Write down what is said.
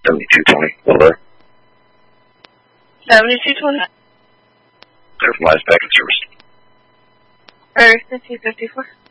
7220. Hello. 7220. Clear from Lions Packet Service. Earth 254.